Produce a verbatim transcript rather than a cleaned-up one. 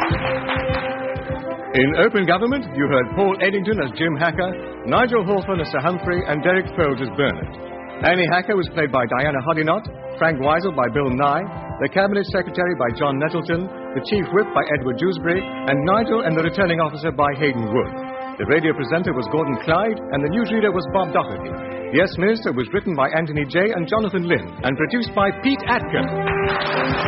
In Open Government, you heard Paul Eddington as Jim Hacker, Nigel Hawthorne as Sir Humphrey, and Derek Foles as Bernard. Annie Hacker was played by Diana Hoddinott, Frank Weisel by Bill Nye, the Cabinet Secretary by John Nettleton, the Chief Whip by Edward Dewsbury, and Nigel and the Returning Officer by Hayden Wood. The radio presenter was Gordon Clyde, and the newsreader was Bob Doherty. Yes, Minister was written by Anthony Jay and Jonathan Lynn, and produced by Pete Atkin.